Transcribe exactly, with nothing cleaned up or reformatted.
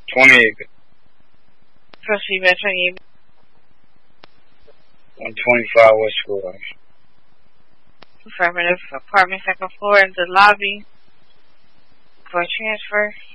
twenty acres. Proceed by twenty. one twenty-five West School. Affirmative. Apartment second floor in the lobby for transfer.